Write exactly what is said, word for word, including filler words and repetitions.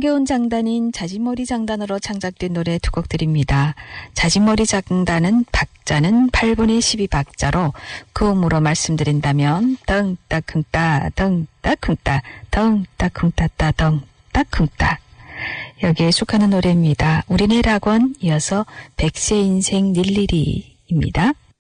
정겨운 장단인 자진머리 장단으로 창작된 노래 두 곡 드립니다. 자진머리 장단은 박자는 팔분의 십이 박자로 그음으로 말씀드린다면 덩따쿵따 덩따쿵따 덩따쿵따따 덩따쿵따 여기에 속하는 노래입니다. 우리네 락원 이어서 백세 인생 닐리리입니다.